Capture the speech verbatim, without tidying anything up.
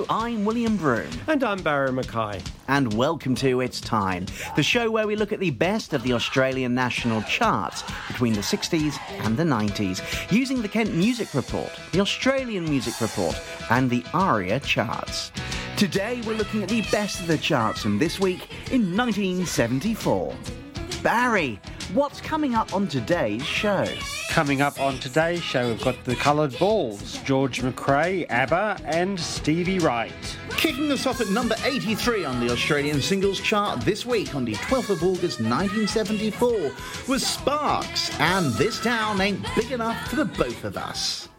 I'm William Broom. And I'm Barry Mackay. And welcome to It's Time, the show where we look at the best of the Australian national charts between the sixties and the nineties, using the Kent Music Report, the Australian Music Report, and the ARIA charts. Today we're looking at the best of the charts from this week in nineteen seventy-four. Barry, what's coming up on today's show? Coming up on today's show, we've got the Coloured Balls, George McRae, ABBA, and Stevie Wright. Kicking us off at number eighty-three on the Australian singles chart this week on the twelfth of August nineteen seventy-four was Sparks and This Town Ain't Big Enough for the Both of Us.